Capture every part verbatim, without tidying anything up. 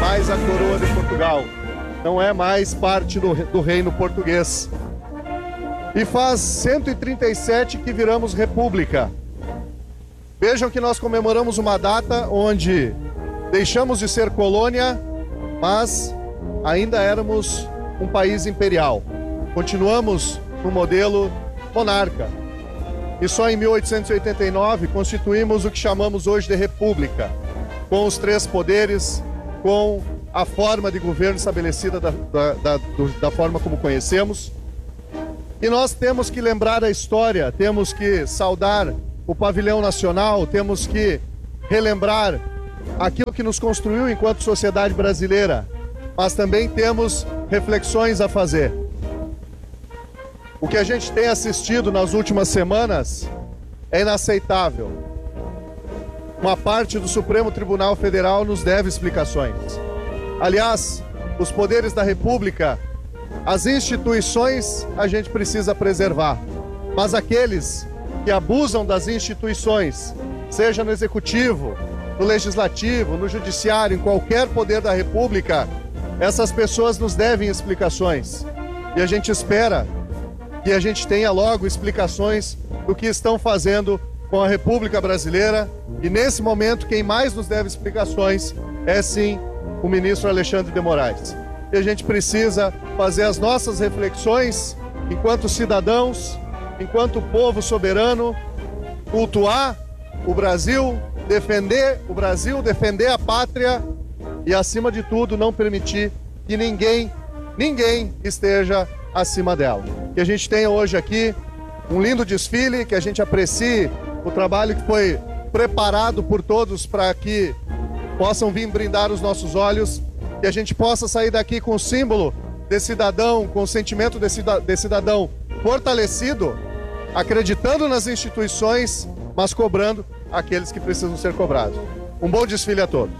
mais a coroa de Portugal, não é mais parte do, do reino português. E faz cento e trinta e sete que viramos república. Vejam que nós comemoramos uma data onde deixamos de ser colônia, mas ainda éramos um país imperial. Continuamos no modelo monarca. E só em mil oitocentos e oitenta e nove constituímos o que chamamos hoje de república, com os três poderes, com a forma de governo estabelecida da, da, da, do, da forma como conhecemos. E nós temos que lembrar a história, temos que saudar o pavilhão nacional, temos que relembrar aquilo que nos construiu enquanto sociedade brasileira, mas também temos reflexões a fazer. O que a gente tem assistido nas últimas semanas é inaceitável. Uma parte do Supremo Tribunal Federal nos deve explicações. Aliás, os poderes da República, as instituições a gente precisa preservar, mas aqueles que abusam das instituições, seja no Executivo, no Legislativo, no Judiciário, em qualquer poder da República, essas pessoas nos devem explicações. E a gente espera que a gente tenha logo explicações do que estão fazendo com a República Brasileira. E nesse momento, quem mais nos deve explicações é sim o ministro Alexandre de Moraes. E a gente precisa fazer as nossas reflexões enquanto cidadãos, enquanto povo soberano, cultuar o Brasil, defender o Brasil, defender a pátria e, acima de tudo, não permitir que ninguém, ninguém esteja acima dela. Que a gente tenha hoje aqui um lindo desfile, que a gente aprecie o trabalho que foi preparado por todos para que possam vir brindar os nossos olhos, que a gente possa sair daqui com o símbolo de cidadão, com o sentimento de cidadão fortalecido, acreditando nas instituições, mas cobrando aqueles que precisam ser cobrados. Um bom desfile a todos.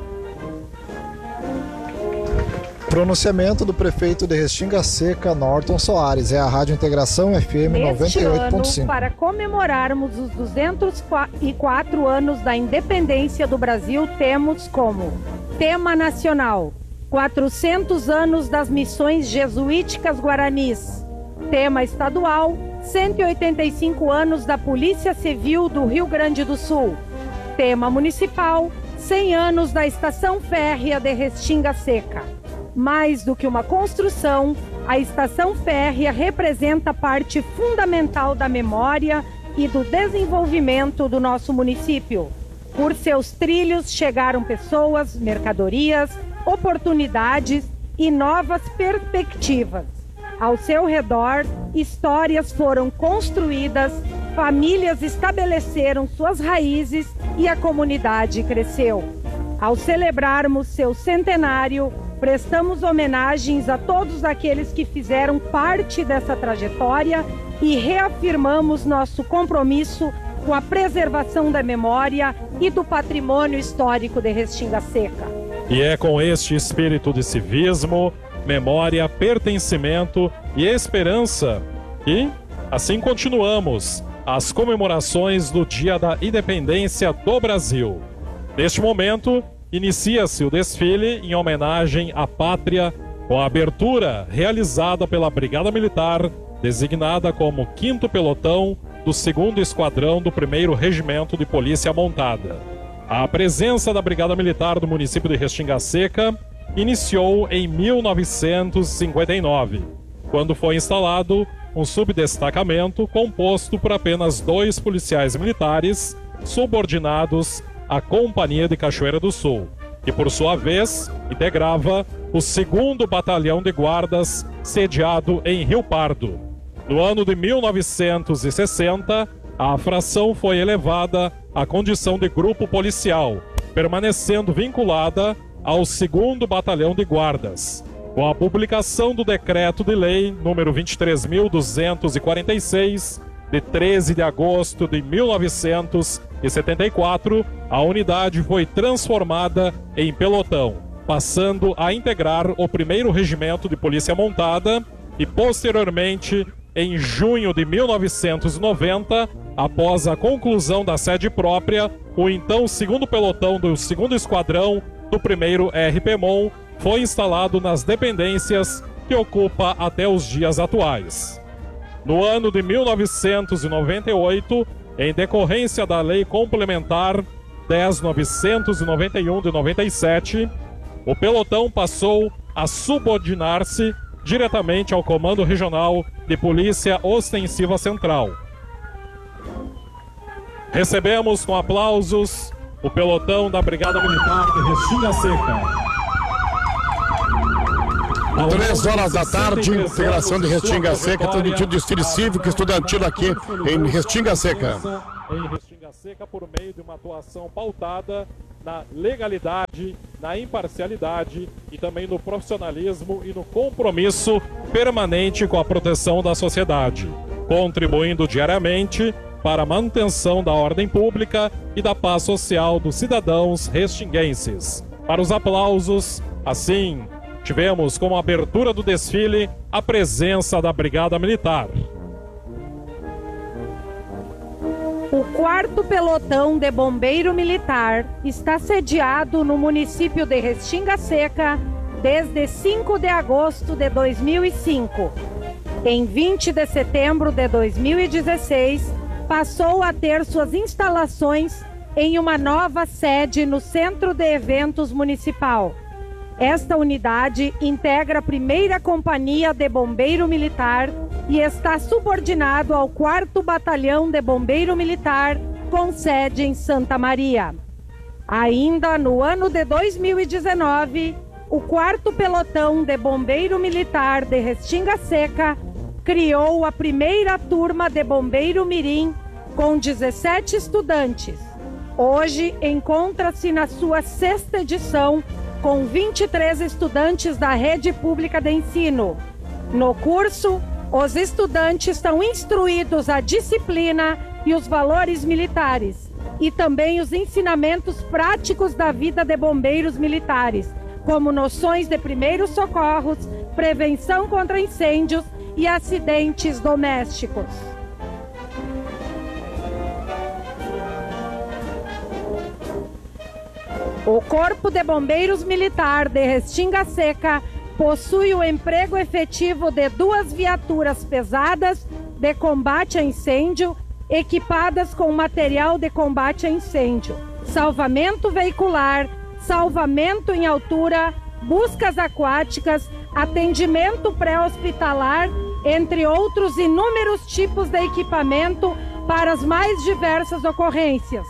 Pronunciamento do prefeito de Restinga Seca, Norton Soares. É a Rádio Integração F M noventa e oito ponto cinco. Para comemorarmos os duzentos e quatro anos da independência do Brasil, temos como tema nacional quatrocentos anos das missões jesuíticas guaranis. Tema estadual, cento e oitenta e cinco anos da Polícia Civil do Rio Grande do Sul. Tema municipal, cem anos da Estação Férrea de Restinga Seca. Mais do que uma construção, a estação férrea representa parte fundamental da memória e do desenvolvimento do nosso município. Por seus trilhos chegaram pessoas, mercadorias, oportunidades e novas perspectivas. Ao seu redor, histórias foram construídas, famílias estabeleceram suas raízes e a comunidade cresceu. Ao celebrarmos seu centenário, prestamos homenagens a todos aqueles que fizeram parte dessa trajetória e reafirmamos nosso compromisso com a preservação da memória e do patrimônio histórico de Restinga Seca. E é com este espírito de civismo, memória, pertencimento e esperança que, assim continuamos as comemorações do Dia da Independência do Brasil. Neste momento, inicia-se o desfile em homenagem à pátria, com a abertura realizada pela Brigada Militar, designada como quinto Pelotão do segundo Esquadrão do primeiro Regimento de Polícia Montada. A presença da Brigada Militar do município de Restinga Seca iniciou em mil novecentos e cinquenta e nove, quando foi instalado um subdestacamento composto por apenas dois policiais militares subordinados à Companhia de Cachoeira do Sul, que por sua vez integrava o segundo Batalhão de Guardas sediado em Rio Pardo. No ano de mil novecentos e sessenta, a fração foi elevada à condição de grupo policial, permanecendo vinculada ao segundo Batalhão de Guardas. Com a publicação do Decreto de Lei número vinte e três mil duzentos e quarenta e seis, de treze de agosto de mil novecentos e setenta e quatro, a unidade foi transformada em pelotão, passando a integrar o primeiro Regimento de Polícia Montada e, posteriormente, em junho de mil novecentos e noventa, após a conclusão da sede própria, o então segundo pelotão do segundo Esquadrão do primeiro R P M O N foi instalado nas dependências que ocupa até os dias atuais. No ano de mil novecentos e noventa e oito, em decorrência da Lei Complementar dez mil novecentos e noventa e um de noventa e sete, o pelotão passou a subordinar-se diretamente ao Comando Regional de Polícia Ostensiva Central. Recebemos com aplausos o pelotão da Brigada Militar de Restinga Seca. Três horas da tarde, integração de Restinga Seca, transmitido desfile cívico estudantil aqui em Restinga Seca. Em Restinga Seca, por meio de uma atuação pautada na legalidade, na imparcialidade e também no profissionalismo e no compromisso permanente com a proteção da sociedade, contribuindo diariamente para a manutenção da ordem pública e da paz social dos cidadãos restinguenses. Para os aplausos, assim, tivemos como abertura do desfile a presença da Brigada Militar. O quarto pelotão de bombeiro militar está sediado no município de Restinga Seca desde cinco de agosto de dois mil e cinco. Em vinte de setembro de dois mil e dezesseis, passou a ter suas instalações em uma nova sede no Centro de Eventos Municipal. Esta unidade integra a primeira Companhia de Bombeiro Militar e está subordinado ao quarto Batalhão de Bombeiro Militar, com sede em Santa Maria. Ainda no ano de dois mil e dezenove, o quarto Pelotão de Bombeiro Militar de Restinga Seca criou a primeira turma de Bombeiro Mirim, com dezessete estudantes. Hoje encontra-se na sua sexta edição, com vinte e três estudantes da rede pública de ensino. No curso, os estudantes estão instruídos a disciplina e os valores militares, e também os ensinamentos práticos da vida de bombeiros militares, como noções de primeiros socorros, prevenção contra incêndios e acidentes domésticos. O Corpo de Bombeiros Militar de Restinga Seca possui o emprego efetivo de duas viaturas pesadas de combate a incêndio, equipadas com material de combate a incêndio, salvamento veicular, salvamento em altura, buscas aquáticas, atendimento pré-hospitalar, entre outros inúmeros tipos de equipamento para as mais diversas ocorrências.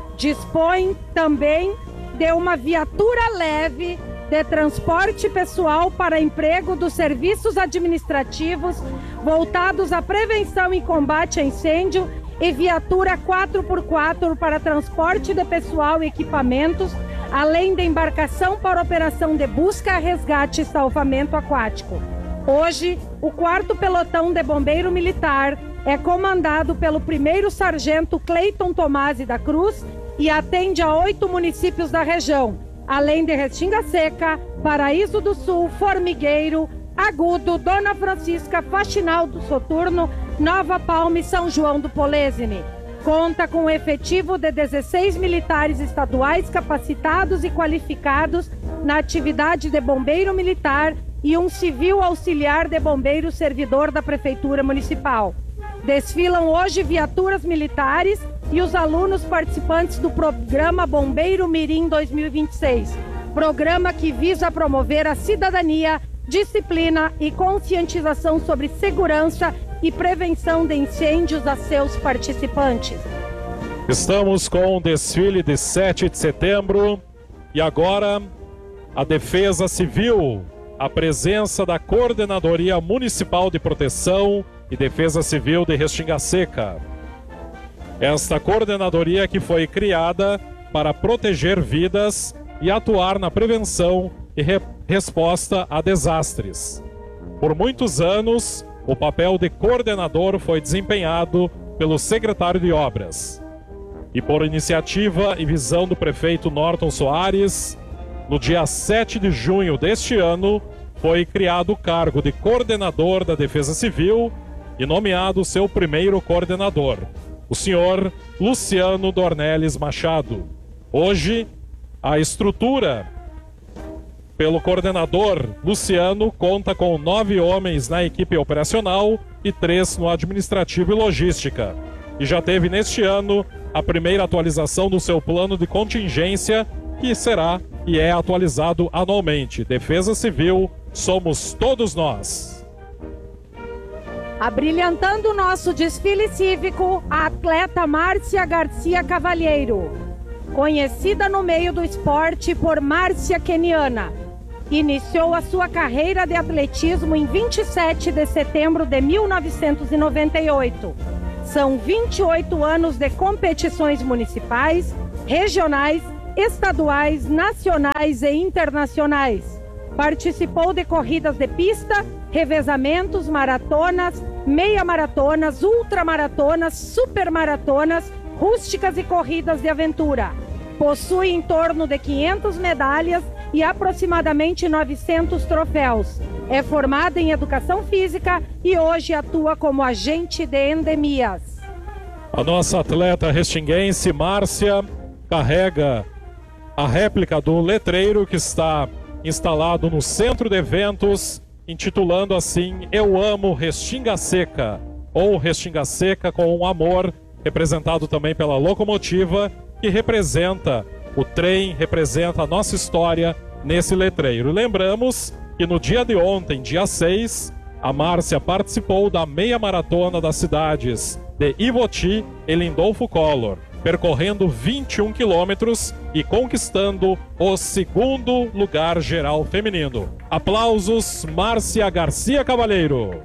Dispõe também de uma viatura leve de transporte pessoal para emprego dos serviços administrativos voltados à prevenção e combate a incêndio e viatura quatro por quatro para transporte de pessoal e equipamentos, além da embarcação para operação de busca, resgate e salvamento aquático. Hoje, o quarto Pelotão de Bombeiro Militar é comandado pelo primeiro Sargento Cleiton Tomasi da Cruz e atende a oito municípios da região, além de Restinga Seca, Paraíso do Sul, Formigueiro, Agudo, Dona Francisca, Faxinal do Soturno, Nova Palma e São João do Polesine. Conta com um efetivo de dezesseis militares estaduais capacitados e qualificados na atividade de bombeiro militar e um civil auxiliar de bombeiro servidor da Prefeitura Municipal. Desfilam hoje viaturas militares e os alunos participantes do programa Bombeiro Mirim dois mil e vinte e seis, programa que visa promover a cidadania, disciplina e conscientização sobre segurança e prevenção de incêndios a seus participantes. Estamos com o desfile de sete de setembro e agora a Defesa Civil, a presença da Coordenadoria Municipal de Proteção e Defesa Civil de Restinga Seca. Esta coordenadoria que foi criada para proteger vidas e atuar na prevenção e re resposta a desastres. Por muitos anos, o papel de coordenador foi desempenhado pelo secretário de Obras. E por iniciativa e visão do prefeito Norton Soares, no dia sete de junho deste ano, foi criado o cargo de coordenador da Defesa Civil e nomeado seu primeiro coordenador, o senhor Luciano Dornelles Machado. Hoje, a estrutura pelo coordenador Luciano, conta com nove homens na equipe operacional e três no administrativo e logística. E já teve neste ano a primeira atualização do seu plano de contingência, que será e é atualizado anualmente. Defesa Civil, somos todos nós. Abrilhantando o nosso desfile cívico, a atleta Márcia Garcia Cavalheiro, conhecida no meio do esporte por Márcia Keniana, iniciou a sua carreira de atletismo em vinte e sete de setembro de mil novecentos e noventa e oito. São vinte e oito anos de competições municipais, regionais, estaduais, nacionais e internacionais. Participou de corridas de pista, revezamentos, maratonas, meia-maratonas, ultramaratonas, supermaratonas, rústicas e corridas de aventura. Possui em torno de quinhentas medalhas e aproximadamente novecentos troféus. É formada em Educação Física e hoje atua como agente de endemias. A nossa atleta restinguense, Márcia, carrega a réplica do letreiro que está instalado no centro de eventos, intitulando assim Eu Amo Restinga Seca, ou Restinga Seca com um amor, representado também pela locomotiva, que representa o trem, representa a nossa história nesse letreiro. Lembramos que no dia de ontem, dia seis, a Márcia participou da meia maratona das cidades de Ivoti e Lindolfo Collor, percorrendo vinte e um quilômetros e conquistando o segundo lugar geral feminino. Aplausos, Márcia Garcia Cavalheiro.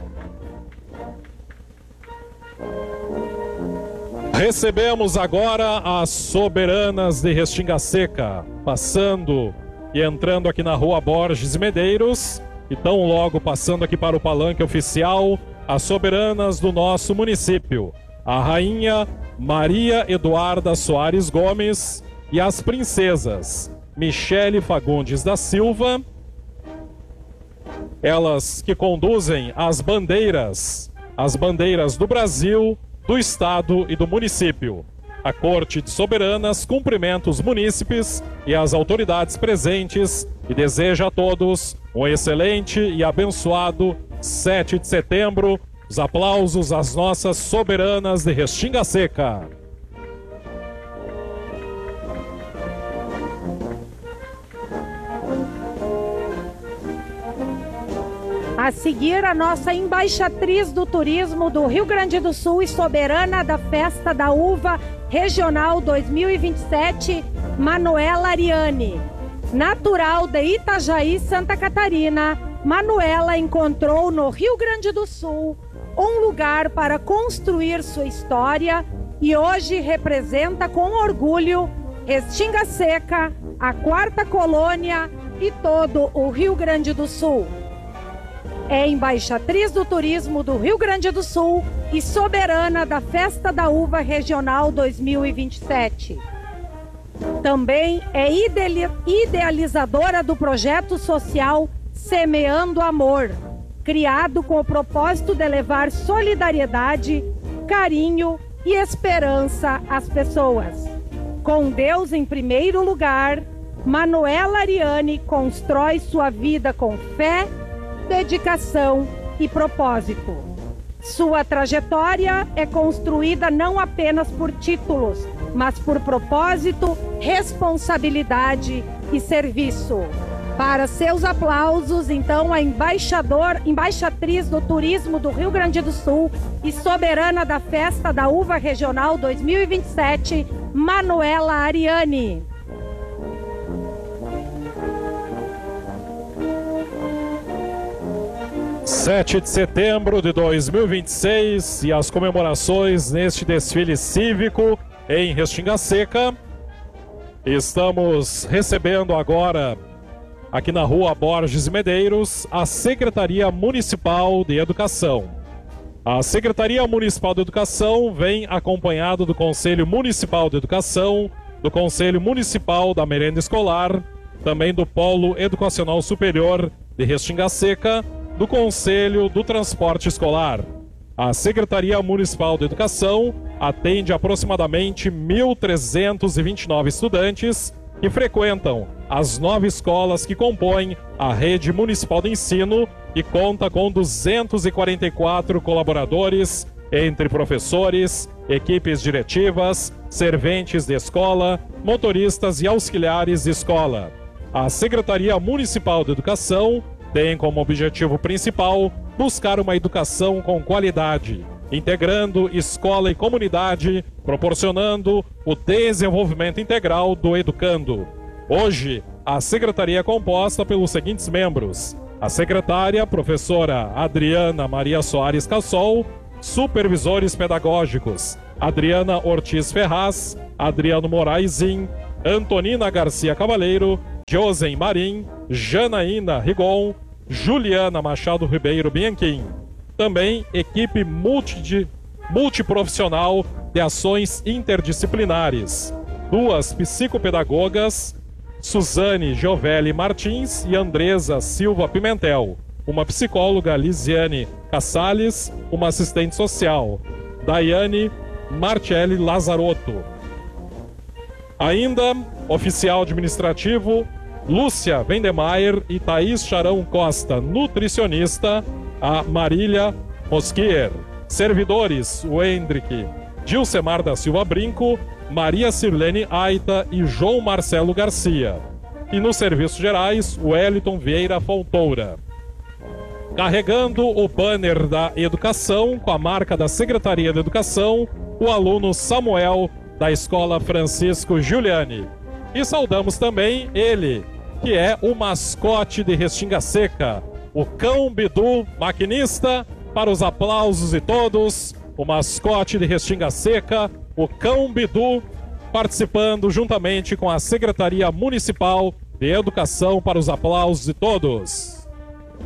Recebemos agora as soberanas de Restinga Seca, passando e entrando aqui na rua Borges e Medeiros, e tão logo passando aqui para o palanque oficial, as soberanas do nosso município, a rainha Maria Eduarda Soares Gomes e as princesas Michele Fagundes da Silva, elas que conduzem as bandeiras, as bandeiras do Brasil, do Estado e do município. A Corte de Soberanas cumprimenta os munícipes e as autoridades presentes e deseja a todos um excelente e abençoado sete de setembro. Os aplausos às nossas soberanas de Restinga Seca. A seguir, a nossa embaixatriz do turismo do Rio Grande do Sul e soberana da Festa da Uva Regional dois mil e vinte e sete, Manuela Ariane. Natural de Itajaí, Santa Catarina, Manuela encontrou no Rio Grande do Sul um lugar para construir sua história e hoje representa com orgulho Restinga Seca, a quarta colônia e todo o Rio Grande do Sul. É embaixatriz do turismo do Rio Grande do Sul e soberana da Festa da Uva Regional dois mil e vinte e sete. Também é idealizadora do projeto social Semeando Amor, criado com o propósito de levar solidariedade, carinho e esperança às pessoas. Com Deus em primeiro lugar, Manuela Ariane constrói sua vida com fé, dedicação e propósito. Sua trajetória é construída não apenas por títulos, mas por propósito, responsabilidade e serviço. Para seus aplausos, então, a embaixador, embaixatriz do turismo do Rio Grande do Sul e soberana da Festa da Uva Regional dois mil e vinte e sete, Manuela Ariane. sete de setembro de dois mil e vinte e seis e as comemorações neste desfile cívico em Restinga Seca. Estamos recebendo agora, aqui na rua Borges e Medeiros, a Secretaria Municipal de Educação. A Secretaria Municipal de Educação vem acompanhado do Conselho Municipal de Educação, do Conselho Municipal da Merenda Escolar, também do Polo Educacional Superior de Restinga Seca, do Conselho do Transporte Escolar. A Secretaria Municipal de Educação atende aproximadamente mil trezentos e vinte e nove estudantes que frequentam as nove escolas que compõem a rede municipal de ensino, que conta com duzentos e quarenta e quatro colaboradores, entre professores, equipes diretivas, serventes de escola, motoristas e auxiliares de escola. A Secretaria Municipal de Educação tem como objetivo principal buscar uma educação com qualidade, integrando escola e comunidade, proporcionando o desenvolvimento integral do educando. Hoje, a secretaria é composta pelos seguintes membros: a secretária, professora Adriana Maria Soares Cassol, supervisores pedagógicos Adriana Ortiz Ferraz, Adriano Moraizin, Antonina Garcia Cavaleiro, Josen Marim, Janaína Rigon, Juliana Machado Ribeiro Bianchim. Também equipe multi, multiprofissional de ações interdisciplinares. Duas psicopedagogas, Suzane Giovelli Martins e Andresa Silva Pimentel. Uma psicóloga, Lisiane Cassales, uma assistente social, Daiane Marcelli Lazarotto. Ainda, oficial administrativo, Lúcia Vendemeyer e Thaís Charão Costa, nutricionista, a Marília Mosquier. Servidores, o Hendrick Gilcemar da Silva Brinco, Maria Sirlene Aita e João Marcelo Garcia. E nos serviços gerais, o Wellington Vieira Fontoura. Carregando o banner da educação com a marca da Secretaria de Educação, o aluno Samuel, da Escola Francisco Giuliani. E saudamos também ele, que é o mascote de Restinga Seca, o Cão Bidu, maquinista, para os aplausos de todos, o mascote de Restinga Seca, o Cão Bidu, participando juntamente com a Secretaria Municipal de Educação para os aplausos de todos.